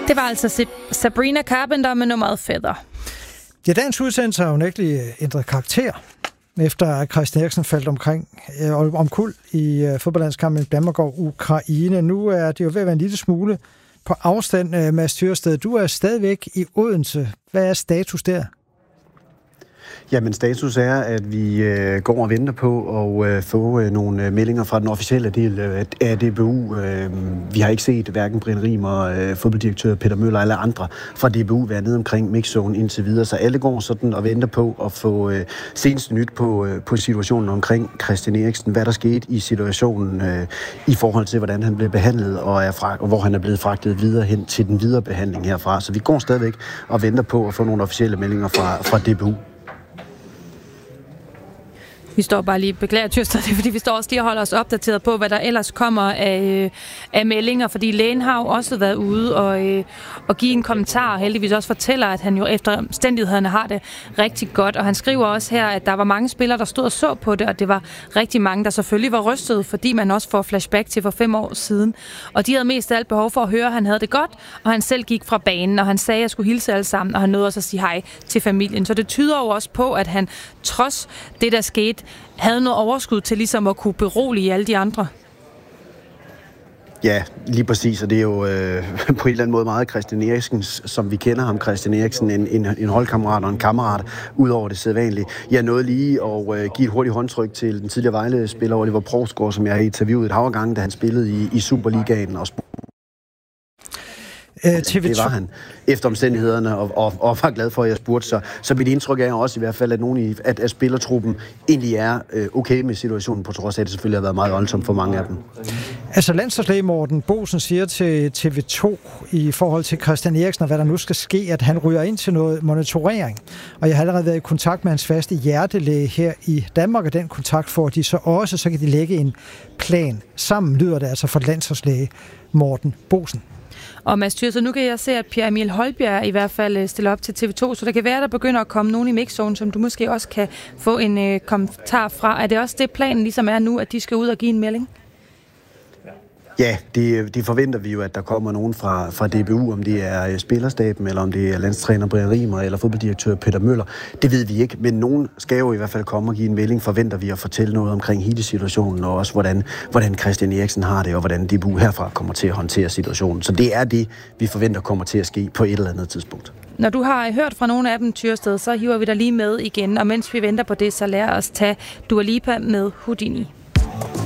Det var altså Sabrina Carpenter med nummeret Feather. Ja, dagens udsendelse har jo nægtelig ændret karakter, efter at Christian Eriksen faldt omkuld i fodboldlandskampen i Danmark og Ukraine. Nu er det jo ved at være en lille smule på afstand, Mads Tyrsted. Du er stadigvæk i Odense. Hvad er status der? Jamen, status er, at vi går og venter på at få nogle meldinger fra den officielle del af DBU. Vi har ikke set hverken Brian Rimer, fodbolddirektør Peter Møller eller andre fra DBU være nede omkring mixzone indtil videre. Så alle går sådan og venter på at få seneste nyt på situationen omkring Christian Eriksen. Hvad der skete i situationen i forhold til, hvordan han blev behandlet og hvor han er blevet fragtet videre hen til den videre behandling herfra. Så vi går stadigvæk og venter på at få nogle officielle meldinger fra DBU. Vi står bare lige, beklager Tyrsted, fordi vi står også lige og holder os opdateret på, hvad der ellers kommer af meldinger, fordi lægen har jo også været ude og give en kommentar, og heldigvis også fortæller, at han jo efter omstændighederne har det rigtig godt, og han skriver også her, at der var mange spillere, der stod og så på det, og det var rigtig mange, der selvfølgelig var rystet, fordi man også får flashback til for 5 år siden, og de havde mest af alt behov for at høre, at han havde det godt, og han selv gik fra banen, og han sagde, at jeg skulle hilse alle sammen, og han nåede også at sige hej til familien, så det tyder jo også på, at han trods det, der skete, havde noget overskud til ligesom at kunne berolige alle de andre. Ja, lige præcis, og det er jo på en eller anden måde meget Christian Eriksen, som vi kender ham, Christian Eriksen, en holdkammerat og en kammerat, ud over det sædvanlige. Jeg nåede lige at give et hurtigt håndtryk til den tidligere Vejle-spiller Oliver Provsgaard, som jeg har interviewet et hav gange, da han spillede i Superligaen og det var han efter omstændighederne, og var glad for, at jeg spurgte. Så mit indtryk er også i hvert fald, at spillertruppen egentlig er okay med situationen, på trods af, at det selvfølgelig har været meget voldsomt for mange af dem. Altså landsholdslæge Morten Boesen siger til TV2 i forhold til Christian Eriksen, og hvad der nu skal ske, at han ryger ind til noget monitorering. Og jeg har allerede været i kontakt med hans faste hjertelæge her i Danmark, og den kontakt får de så også, så kan de lægge en plan. Sammen lyder det altså for landsholdslæge Morten Boesen. Og Mads Tyrsted, nu kan jeg se, at Pierre Emil Højbjerg i hvert fald stiller op til TV2, så der kan være, der begynder at komme nogen i mixzone, som du måske også kan få en kommentar fra. Er det også det planen ligesom er nu, at de skal ud og give en melding? Ja, det forventer vi jo, at der kommer nogen fra DBU, om det er spillerstaben, eller om det er landstræner Brian Rimer, eller fodbolddirektør Peter Møller. Det ved vi ikke, men nogen skal jo i hvert fald komme og give en melding, forventer vi at fortælle noget omkring hele situationen, og også hvordan Christian Eriksen har det, og hvordan DBU herfra kommer til at håndtere situationen. Så det er det, vi forventer kommer til at ske på et eller andet tidspunkt. Når du har hørt fra nogle af dem, Tyrsted, så hiver vi dig lige med igen, og mens vi venter på det, så lad os tage Dua Lipa med Houdini.